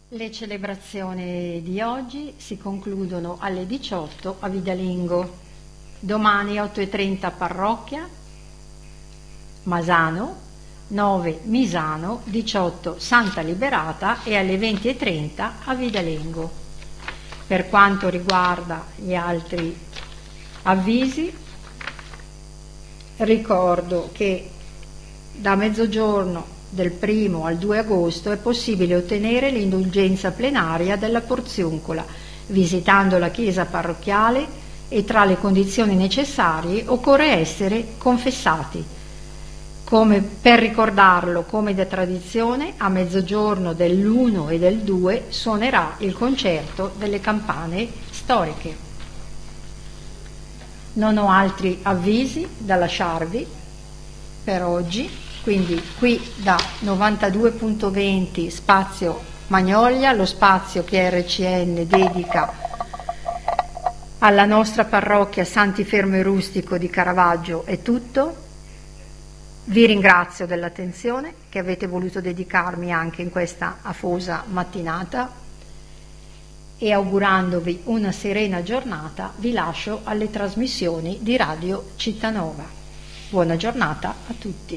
Le celebrazioni di oggi si concludono alle 18 a Vidalengo, domani 8:30 Parrocchia, Masano, 9 Misano, 18 Santa Liberata e alle 20:30 a Vidalengo. Per quanto riguarda gli altri avvisi, ricordo che da mezzogiorno del 1° al 2 agosto è possibile ottenere l'indulgenza plenaria della Porziuncola visitando la chiesa parrocchiale e tra le condizioni necessarie occorre essere confessati. Per ricordarlo, come da tradizione, a mezzogiorno dell'1 e del 2 suonerà il concerto delle campane storiche. Non ho altri avvisi da lasciarvi per oggi. Quindi qui da 92.20 spazio Magnolia, lo spazio che RCN dedica alla nostra parrocchia Santi Fermo e Rustico di Caravaggio è tutto. Vi ringrazio dell'attenzione che avete voluto dedicarmi anche in questa afosa mattinata e augurandovi una serena giornata vi lascio alle trasmissioni di Radio Cittanova. Buona giornata a tutti.